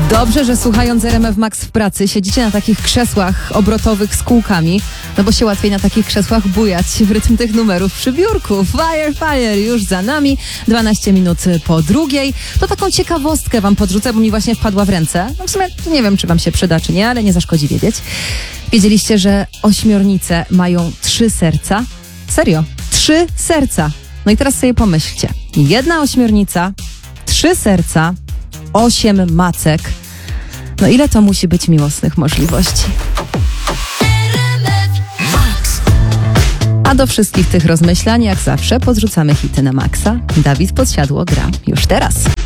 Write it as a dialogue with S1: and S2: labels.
S1: Dobrze, że słuchając RMF Max w pracy siedzicie na takich krzesłach obrotowych z kółkami, no bo się łatwiej na takich krzesłach bujać w rytm tych numerów przy biurku. Fire już za nami, 12 minut po 2:00. To taką ciekawostkę wam podrzucę, bo mi właśnie wpadła w ręce. No w sumie nie wiem, czy wam się przyda, czy nie, ale nie zaszkodzi wiedzieć. Wiedzieliście, że ośmiornice mają 3 serca? Serio, 3 serca. No i teraz sobie pomyślcie. 1 ośmiornica, 3 serca, 8 macek. No ile to musi być miłosnych możliwości? A do wszystkich tych rozmyślań, jak zawsze, podrzucamy hity na maksa. Dawid Podsiadło gra już teraz.